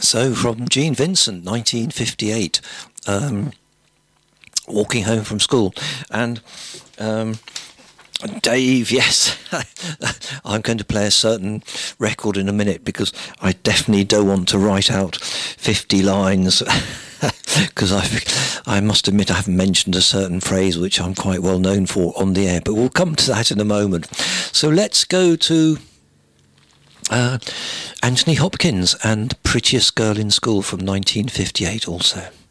So from Gene Vincent, 1958, walking home from school. And Dave, yes, I'm going to play a certain record in a minute because I definitely don't want to write out 50 lines because I must admit I haven't mentioned a certain phrase which I'm quite well known for on the air, but we'll come to that in a moment. So let's go to Anthony Hopkins and Prettiest Girl in School from 1958 also.